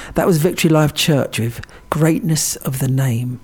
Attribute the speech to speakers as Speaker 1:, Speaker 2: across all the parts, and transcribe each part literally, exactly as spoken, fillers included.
Speaker 1: That was Victory Life Church with Greatness of the Name.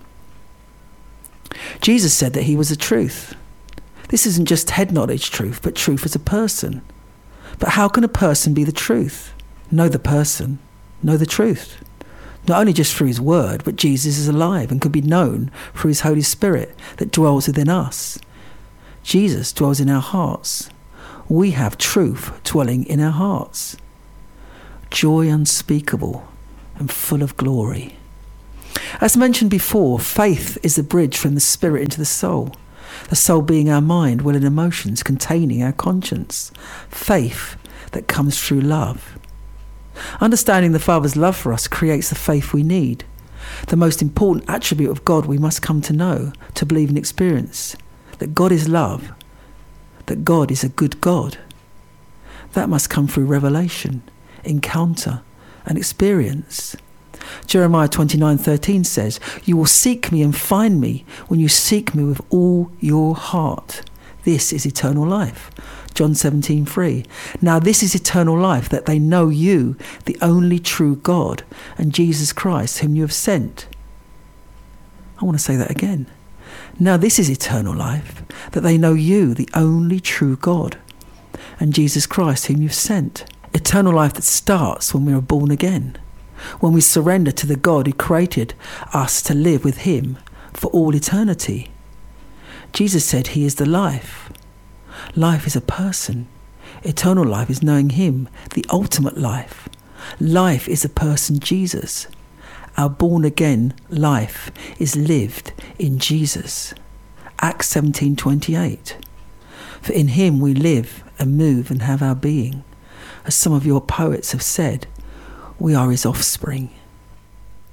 Speaker 1: Jesus said that he was the truth. This isn't just head knowledge truth, but truth as a person. But how can a person be the truth? Know the person, know the truth. Not only just through his word, but Jesus is alive and can be known through his Holy Spirit that dwells within us. Jesus dwells in our hearts. We have truth dwelling in our hearts. Joy unspeakable and full of glory. As mentioned before, faith is the bridge from the spirit into the soul. The soul being our mind, will and emotions containing our conscience. Faith that comes through love. Understanding the Father's love for us creates the faith we need. The most important attribute of God we must come to know, to believe and experience. That God is love. That God is a good God. That must come through revelation, encounter and experience. Jeremiah twenty-nine thirteen says, "You will seek me and find me when you seek me with all your heart." This is eternal life. John seventeen three. Now this is eternal life, that they know you, the only true God, and Jesus Christ, whom you have sent. I want to say that again. Now this is eternal life, that they know you, the only true God, and Jesus Christ, whom you've sent. Eternal life that starts when we are born again, when we surrender to the God who created us to live with him for all eternity. Jesus said he is the life. Life is a person. Eternal life is knowing him, the ultimate life. Life is a person, Jesus. Our born-again life is lived in Jesus. Acts seventeen twenty-eight. For in him we live and move and have our being. As some of your poets have said, we are his offspring.